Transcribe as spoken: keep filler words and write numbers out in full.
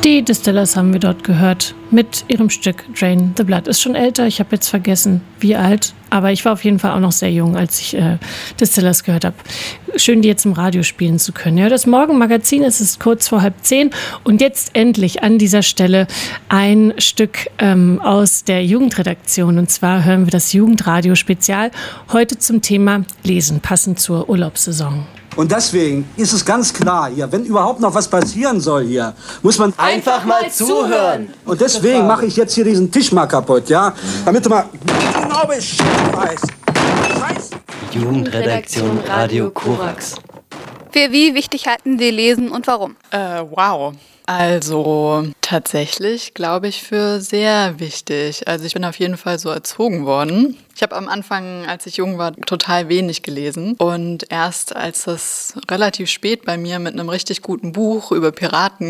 Die Distillers haben wir dort gehört mit ihrem Stück Drain the Blood. Ist schon älter, ich habe jetzt vergessen, wie alt, aber ich war auf jeden Fall auch noch sehr jung, als ich äh, Distillers gehört habe. Schön, die jetzt im Radio spielen zu können. Ja, das Morgenmagazin, es ist kurz vor halb zehn und jetzt endlich an dieser Stelle ein Stück ähm, aus der Jugendredaktion, und zwar hören wir das Jugendradio-Spezial heute zum Thema Lesen, passend zur Urlaubssaison. Und deswegen ist es ganz klar hier, wenn überhaupt noch was passieren soll hier, muss man einfach mal zuhören. Und deswegen mache ich jetzt hier diesen Tisch mal kaputt, ja? Damit du mal genau Bescheid weißt. Scheiß. Jugendredaktion Radio Korax. Für wie wichtig halten Sie Lesen und warum? Äh, wow. Also tatsächlich glaube ich für sehr wichtig. Also ich bin auf jeden Fall so erzogen worden. Ich habe am Anfang, als ich jung war, total wenig gelesen. Und erst als das relativ spät bei mir mit einem richtig guten Buch über Piraten